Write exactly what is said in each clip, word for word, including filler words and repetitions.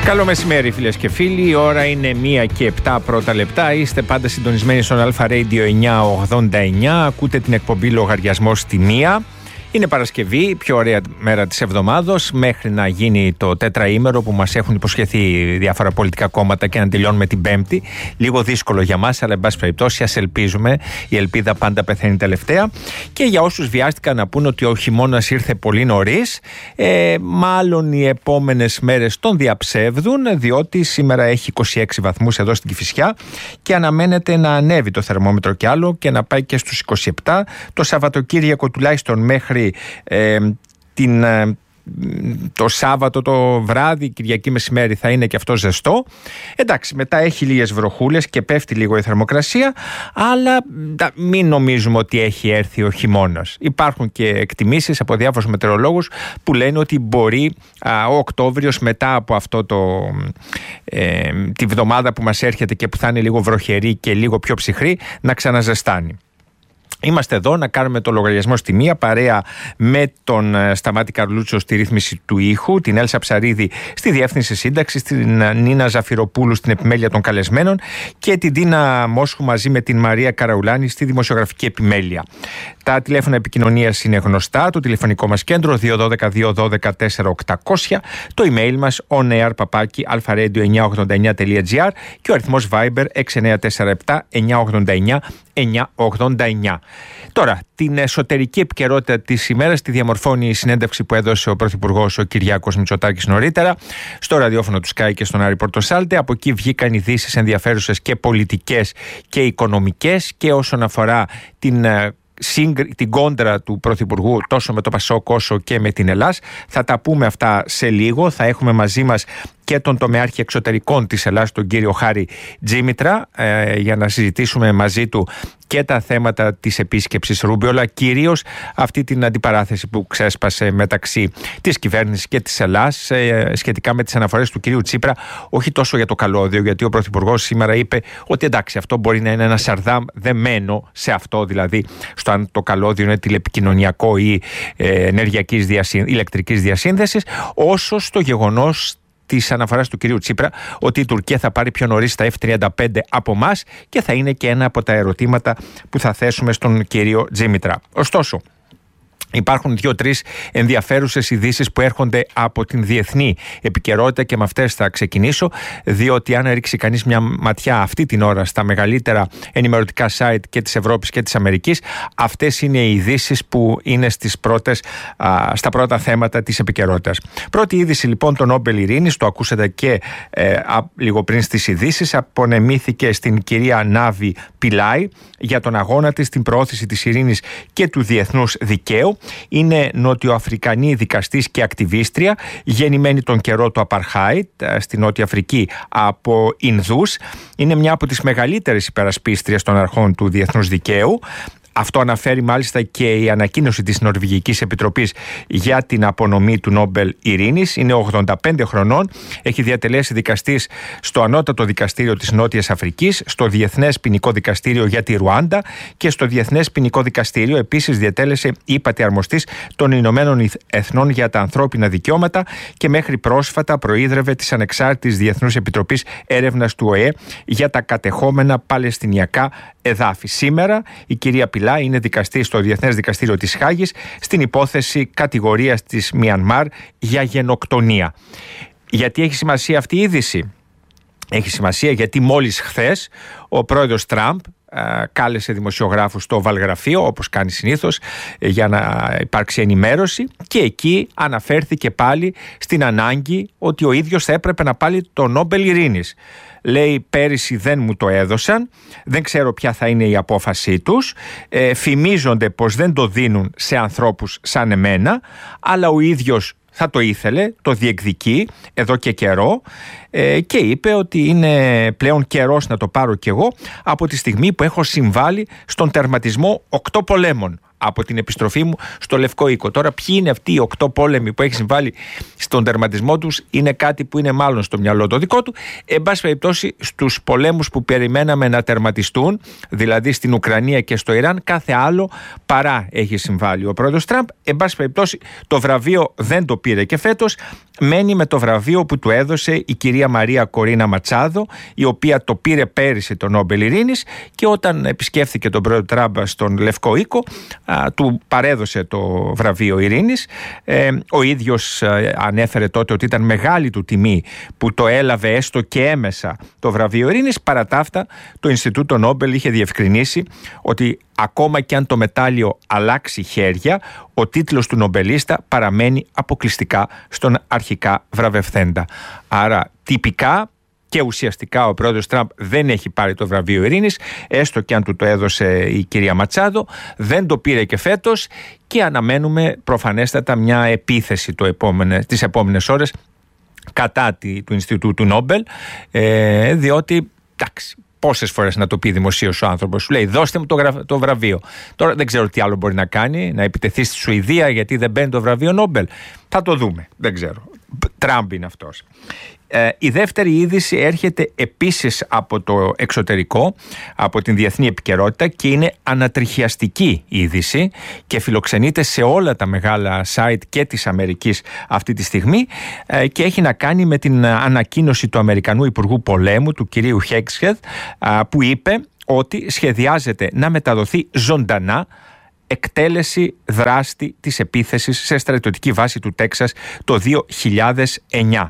Καλό μεσημέρι, φίλες και φίλοι. Η ώρα είναι μία και επτά πρώτα λεπτά. Είστε πάντα συντονισμένοι στον Αλφα Radio εννιακόσια ογδόντα εννιά. Ακούτε την εκπομπή Λογαριασμός στη μία. Είναι Παρασκευή, η πιο ωραία μέρα της εβδομάδος, μέχρι να γίνει το τετραήμερο που μας έχουν υποσχεθεί διάφορα πολιτικά κόμματα και να τελειώνουμε την Πέμπτη. Λίγο δύσκολο για μας, αλλά εν πάση περιπτώσει ας ελπίζουμε. Η ελπίδα πάντα πεθαίνει τελευταία. Και για όσους βιάστηκαν να πούν ότι ο χειμώνας ήρθε πολύ νωρίς, ε, μάλλον οι επόμενες μέρες τον διαψεύδουν, διότι σήμερα έχει είκοσι έξι βαθμούς εδώ στην Κηφισιά και αναμένεται να ανέβει το θερμόμετρο κι άλλο και να πάει και στους είκοσι επτά. Το Σαββατοκύριακο τουλάχιστον μέχρι Ε, την, ε, το Σάββατο το βράδυ, Κυριακή μεσημέρι θα είναι και αυτό ζεστό. Εντάξει, μετά έχει λίγες βροχούλες και πέφτει λίγο η θερμοκρασία, αλλά μην νομίζουμε ότι έχει έρθει ο χειμώνας. Υπάρχουν και εκτιμήσεις από διάφορους μετεωρολόγους που λένε ότι μπορεί α, ο Οκτώβριος, μετά από αυτό το ε, τη βδομάδα που μας έρχεται και που θα είναι λίγο βροχερή και λίγο πιο ψυχρή, να ξαναζεστάνει. Είμαστε εδώ να κάνουμε το λογαριασμό στη μία, παρέα με τον Σταμάτη Καρλούτσο στη ρύθμιση του ήχου, την Έλσα Ψαρίδη στη διεύθυνση σύνταξης, την Νίνα Ζαφυροπούλου στην επιμέλεια των καλεσμένων και την Τίνα Μόσχου μαζί με την Μαρία Καραουλάνη στη δημοσιογραφική επιμέλεια. Τα τηλέφωνα επικοινωνίας είναι γνωστά, το τηλεφωνικό μας κέντρο δύο ένα δύο δύο ένα δύο τέσσερα οκτακόσια, το email μας onair παπάκι αλφα ρέιντιο εννιακόσια ογδόντα εννιά τελεία τζι άρ και ο αριθμός Viber έξι εννιά τέσσερα επτά εννιακόσια ογδόντα εννιά εννιακόσια ογδόντα εννιά. Τώρα, την εσωτερική επικαιρότητα της ημέρας τη διαμορφώνει η συνέντευξη που έδωσε ο Πρωθυπουργός ο Κυριάκος Μητσοτάκης νωρίτερα στο ραδιόφωνο του Sky και στον Άρη Πορτοσάλτε. Από εκεί βγήκαν ειδήσεις ενδιαφέρουσες και πολιτικές και οικονομικές, και όσον αφορά την την κόντρα του Πρωθυπουργού τόσο με το Πασόκ όσο και με την Ελλάς. Θα τα πούμε αυτά σε λίγο. Θα έχουμε μαζί μας και τον τομεάρχη εξωτερικών της Ελλάς, τον κύριο Χάρη Τζίμητρα, ε, για να συζητήσουμε μαζί του και τα θέματα της επίσκεψης Ρούμπιου, κυρίως αυτή την αντιπαράθεση που ξέσπασε μεταξύ της κυβέρνησης και της Ελλάς ε, σχετικά με τις αναφορές του κυρίου Τσίπρα, όχι τόσο για το καλώδιο, γιατί ο Πρωθυπουργός σήμερα είπε ότι εντάξει, αυτό μπορεί να είναι ένα σαρδάμ, δεν μένω σε αυτό, δηλαδή στο αν το καλώδιο είναι τηλεπικοινωνιακό ή ε, ενεργειακής διασύν, ηλεκτρικής διασύνδεσης, όσο στο γεγονός της αναφοράς του κυρίου Τσίπρα ότι η Τουρκία θα πάρει πιο νωρίς τα εφ τριάντα πέντε από εμάς, και θα είναι και ένα από τα ερωτήματα που θα θέσουμε στον κύριο Τζίμητρα. Ωστόσο, υπάρχουν δύο-τρεις ενδιαφέρουσες ειδήσεις που έρχονται από την διεθνή επικαιρότητα και με αυτές θα ξεκινήσω, διότι αν ρίξει κανείς μια ματιά αυτή την ώρα στα μεγαλύτερα ενημερωτικά site και της Ευρώπης και της Αμερικής, αυτές είναι οι ειδήσεις που είναι στις πρώτες, α, στα πρώτα θέματα της επικαιρότητας. Πρώτη είδηση λοιπόν, το Νόμπελ Ειρήνης, το ακούσατε και ε, α, λίγο πριν στις ειδήσεις, απονεμήθηκε στην κυρία Νάβη Πιλάη για τον αγώνα της στην προώθηση της ειρήνης και του διεθνούς δικαίου. Είναι νοτιοαφρικανή δικαστής και ακτιβίστρια, γεννημένη τον καιρό του Απαρχάιτ στη Νότια Αφρική από Ινδούς. Είναι μια από τις μεγαλύτερες υπερασπίστριες των αρχών του διεθνούς δικαίου. Αυτό αναφέρει μάλιστα και η ανακοίνωση της Νορβηγικής Επιτροπής για την απονομή του Νόμπελ Ειρήνης. Είναι ογδόντα πέντε χρονών, έχει διατελέσει δικαστής στο Ανώτατο Δικαστήριο της Νότιας Αφρικής, στο Διεθνές Ποινικό Δικαστήριο για τη Ρουάντα και στο Διεθνές Ποινικό Δικαστήριο. Επίσης διατέλεσε ύπατη αρμοστής των Ηνωμένων Εθνών για τα ανθρώπινα δικαιώματα και μέχρι πρόσφατα προείδρευε της Ανεξάρτητης Διεθνούς Επιτροπής Έρευνας του Ο Ε Ε για τα κατεχόμενα παλαιστινιακά εδάφη. Σήμερα η κυρία Πιλάη είναι δικαστή στο Διεθνές Δικαστήριο της Χάγης στην υπόθεση κατηγορίας της Μιανμάρ για γενοκτονία. Γιατί έχει σημασία αυτή η είδηση? Έχει σημασία γιατί μόλις χθες ο πρόεδρος Τραμπ κάλεσε δημοσιογράφους στο Βαλγραφείο, όπως κάνει συνήθως, για να υπάρξει ενημέρωση, και εκεί αναφέρθηκε πάλι στην ανάγκη ότι ο ίδιος θα έπρεπε να πάρει το Νόμπελ Ειρήνης. Λέει, πέρυσι δεν μου το έδωσαν, δεν ξέρω ποια θα είναι η απόφασή τους, ε, φημίζονται πως δεν το δίνουν σε ανθρώπους σαν εμένα, αλλά ο ίδιος θα το ήθελε, το διεκδικεί εδώ και καιρό, ε, και είπε ότι είναι πλέον καιρός να το πάρω κι εγώ, από τη στιγμή που έχω συμβάλει στον τερματισμό οκτώ πολέμων. από την επιστροφή μου στο Λευκό Οίκο. Τώρα, ποιοι είναι αυτοί οι οκτώ πόλεμοι που έχει συμβάλει στον τερματισμό τους, είναι κάτι που είναι μάλλον στο μυαλό το δικό του. Εν πάση περιπτώσει, στους πολέμους που περιμέναμε να τερματιστούν, δηλαδή στην Ουκρανία και στο Ιράν, κάθε άλλο παρά έχει συμβάλει ο πρόεδρος Τραμπ. Εν πάση περιπτώσει, το βραβείο δεν το πήρε και φέτος. Μένει με το βραβείο που του έδωσε η κυρία Μαρία Κορίνα Ματσάδο, η οποία το πήρε πέρυσι το Νόμπελ Ειρήνης, και όταν επισκέφθηκε τον πρόεδρο Τραμπ στον Λευκό Οίκο, α, του παρέδωσε το βραβείο Ειρήνης. Ε, ο ίδιος α, ανέφερε τότε ότι ήταν μεγάλη του τιμή που το έλαβε έστω και έμεσα το βραβείο Ειρήνης. Παρά τα αυτά, το Ινστιτούτο Νόμπελ είχε διευκρινίσει ότι ακόμα και αν το μετάλλιο αλλάξει χέρια, ο τίτλος του νομπελίστα παραμένει αποκλειστικά στον αρχικά βραβευθέντα. Άρα τυπικά και ουσιαστικά ο πρόεδρος Τραμπ δεν έχει πάρει το βραβείο Ειρήνης, έστω και αν του το έδωσε η κυρία Ματσάδο, δεν το πήρε και φέτος, και αναμένουμε προφανέστατα μια επίθεση το επόμενε, τις επόμενες ώρες κατά τη, του Ινστιτούτου Νόμπελ, ε, διότι εντάξει, πόσες φορές να το πει δημοσίως ο άνθρωπος, σου λέει δώστε μου το, γρα... το βραβείο. Τώρα δεν ξέρω τι άλλο μπορεί να κάνει, να επιτεθεί στη Σουηδία γιατί δεν μπαίνει το βραβείο Νόμπελ. Θα το δούμε, δεν ξέρω. Τραμπ είναι αυτός. Ε, η δεύτερη είδηση έρχεται επίσης από το εξωτερικό, από την διεθνή επικαιρότητα, και είναι ανατριχιαστική είδηση και φιλοξενείται σε όλα τα μεγάλα site και της Αμερικής αυτή τη στιγμή, ε, και έχει να κάνει με την ανακοίνωση του Αμερικανού Υπουργού Πολέμου, του κυρίου Χέξχεδ, ε, που είπε ότι σχεδιάζεται να μεταδοθεί ζωντανά εκτέλεση δράστη της επίθεσης σε στρατιωτική βάση του Τέξας το δύο χιλιάδες εννιά.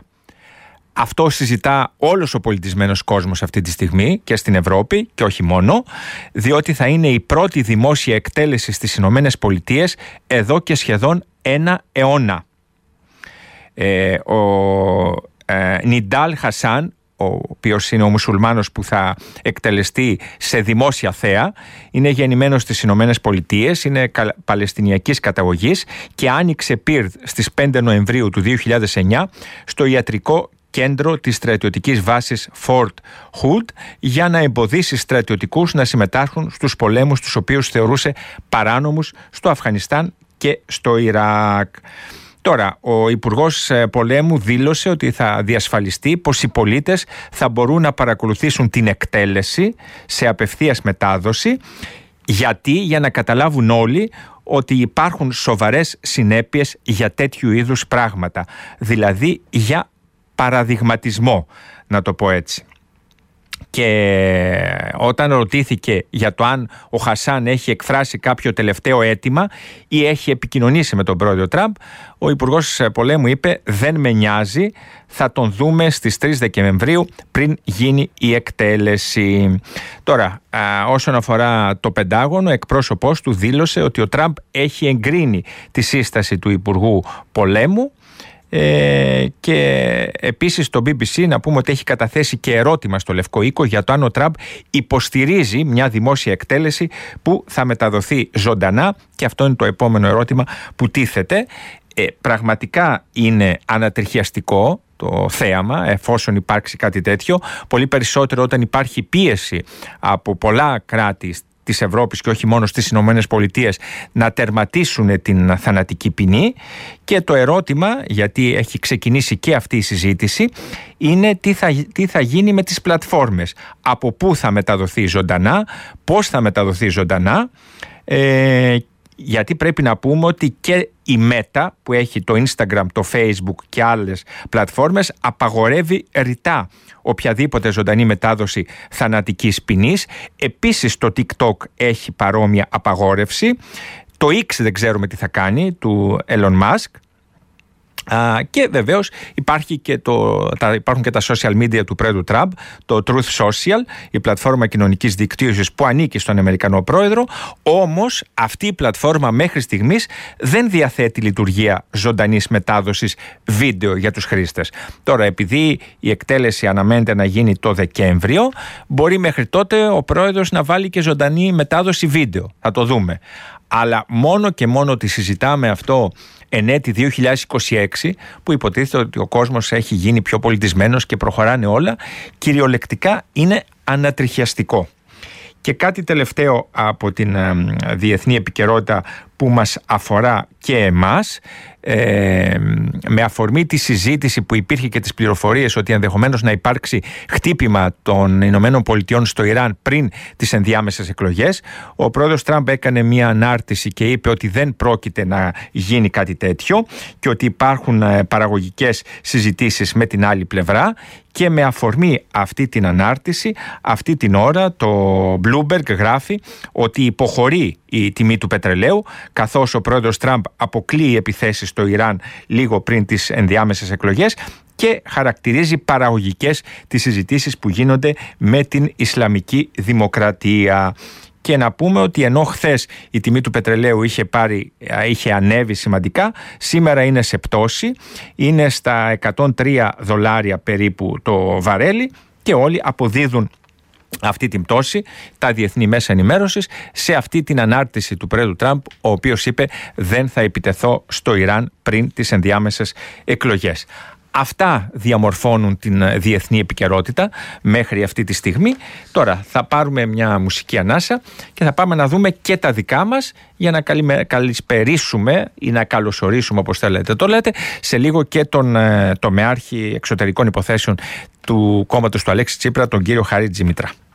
Αυτό συζητά όλος ο πολιτισμένος κόσμος αυτή τη στιγμή και στην Ευρώπη και όχι μόνο, διότι θα είναι η πρώτη δημόσια εκτέλεση στις Ηνωμένες Πολιτείες εδώ και σχεδόν ένα αιώνα. Ε, ο ε, Νιντάλ Χασάν, ο οποίος είναι ο μουσουλμάνος που θα εκτελεστεί σε δημόσια θέα, είναι γεννημένος στις Ηνωμένες Πολιτείες, είναι παλαιστινιακής καταγωγής και άνοιξε πυρ στις πέντε Νοεμβρίου του δύο χιλιάδες εννιά στο ιατρικό κέντρο της στρατιωτικής βάσης Fort Hood για να εμποδίσει στρατιωτικούς να συμμετάσχουν στους πολέμους τους οποίους θεωρούσε παράνομους στο Αφγανιστάν και στο Ιράκ. Τώρα, ο Υπουργός Πολέμου δήλωσε ότι θα διασφαλιστεί πως οι πολίτες θα μπορούν να παρακολουθήσουν την εκτέλεση σε απευθείας μετάδοση. Γιατί? Για να καταλάβουν όλοι ότι υπάρχουν σοβαρές συνέπειες για τέτοιου είδους πράγματα. Δηλαδή για παραδειγματισμό, να το πω έτσι. Και όταν ρωτήθηκε για το αν ο Χασάν έχει εκφράσει κάποιο τελευταίο αίτημα ή έχει επικοινωνήσει με τον πρόεδρο Τραμπ, ο Υπουργός Πολέμου είπε δεν με νοιάζει, θα τον δούμε στις τρεις Δεκεμβρίου πριν γίνει η εκτέλεση. Τώρα, α, όσον αφορά το Πεντάγωνο, εκπρόσωπός του δήλωσε ότι ο Τραμπ έχει εγκρίνει τη σύσταση του Υπουργού Πολέμου. Ε, και επίσης στο μπι μπι σι να πούμε ότι έχει καταθέσει και ερώτημα στο Λευκό Οίκο για το αν ο Τραμπ υποστηρίζει μια δημόσια εκτέλεση που θα μεταδοθεί ζωντανά, και αυτό είναι το επόμενο ερώτημα που τίθεται. Ε, πραγματικά είναι ανατριχιαστικό το θέαμα εφόσον υπάρξει κάτι τέτοιο, πολύ περισσότερο όταν υπάρχει πίεση από πολλά κράτη της Ευρώπης και όχι μόνο στις Ηνωμένες Πολιτείες να τερματίσουν την θανατική ποινή. Και το ερώτημα, γιατί έχει ξεκινήσει και αυτή η συζήτηση, είναι τι θα, τι θα γίνει με τις πλατφόρμες, από πού θα μεταδοθεί ζωντανά, πώς θα μεταδοθεί ζωντανά, ε, γιατί πρέπει να πούμε ότι και η Meta που έχει το Instagram, το Facebook και άλλες πλατφόρμες απαγορεύει ρητά οποιαδήποτε ζωντανή μετάδοση θανατικής ποινής. Επίσης το TikTok έχει παρόμοια απαγόρευση. Το X δεν ξέρουμε τι θα κάνει, του Elon Musk. Uh, και βεβαίως υπάρχει και το, τα, υπάρχουν και τα social media του πρόεδρου Τραμπ, το Truth Social, η πλατφόρμα κοινωνικής δικτύωσης που ανήκει στον Αμερικανό πρόεδρο. Όμως αυτή η πλατφόρμα μέχρι στιγμής δεν διαθέτει λειτουργία ζωντανής μετάδοσης βίντεο για τους χρήστες. Τώρα, επειδή η εκτέλεση αναμένεται να γίνει το Δεκέμβριο, μπορεί μέχρι τότε ο πρόεδρος να βάλει και ζωντανή μετάδοση βίντεο. Θα το δούμε. Αλλά μόνο και μόνο ότι συζητάμε αυτό εν έτη δύο χιλιάδες είκοσι έξι, που υποτίθεται ότι ο κόσμος έχει γίνει πιο πολιτισμένος και προχωράνε όλα, κυριολεκτικά είναι ανατριχιαστικό. Και κάτι τελευταίο από την διεθνή επικαιρότητα που μας αφορά και εμάς, ε, με αφορμή τη συζήτηση που υπήρχε και τις πληροφορίες ότι ενδεχομένως να υπάρξει χτύπημα των Ηνωμένων Πολιτειών στο Ιράν πριν τις ενδιάμεσες εκλογές, ο πρόεδρος Τραμπ έκανε μια ανάρτηση και είπε ότι δεν πρόκειται να γίνει κάτι τέτοιο και ότι υπάρχουν παραγωγικές συζητήσεις με την άλλη πλευρά. Και με αφορμή αυτή την ανάρτηση, αυτή την ώρα το Bloomberg γράφει ότι υποχωρεί η τιμή του πετρελαίου, καθώς ο πρόεδρος Τραμπ αποκλείει επιθέσεις στο Ιράν λίγο πριν τις ενδιάμεσες εκλογές και χαρακτηρίζει παραγωγικές τις συζητήσεις που γίνονται με την Ισλαμική Δημοκρατία. Και να πούμε ότι ενώ χθες η τιμή του πετρελαίου είχε, πάρει, είχε ανέβει σημαντικά, σήμερα είναι σε πτώση, είναι στα εκατόν τρία δολάρια περίπου το βαρέλι και όλοι αποδίδουν αυτή την πτώση, τα διεθνή μέσα ενημέρωσης, σε αυτή την ανάρτηση του πρόεδρου Τραμπ, ο οποίος είπε δεν θα επιτεθώ στο Ιράν πριν τις ενδιάμεσες εκλογές. Αυτά διαμορφώνουν την διεθνή επικαιρότητα μέχρι αυτή τη στιγμή. Τώρα θα πάρουμε μια μουσική ανάσα και θα πάμε να δούμε και τα δικά μας για να καλησπερίσουμε ή να καλωσορίσουμε, όπως θέλετε το λέτε, σε λίγο και τον τομεάρχη εξωτερικών υποθέσεων του κόμματος του Αλέξη Τσίπρα, τον κύριο Χάρη Τζιμητρά.